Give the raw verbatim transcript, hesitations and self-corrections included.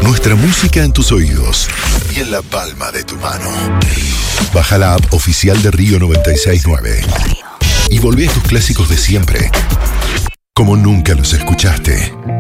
Nuestra música en tus oídos y en la palma de tu mano. Baja la app oficial de Río noventa y seis punto nueve y volvé a tus clásicos de siempre, como nunca los escuchaste.